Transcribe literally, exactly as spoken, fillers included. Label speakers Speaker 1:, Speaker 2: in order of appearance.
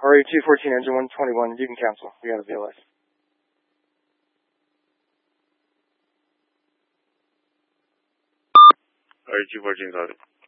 Speaker 1: R E two fourteen, engine one twenty-one, you can cancel. We got a V L S.
Speaker 2: R E two fourteen, sorry.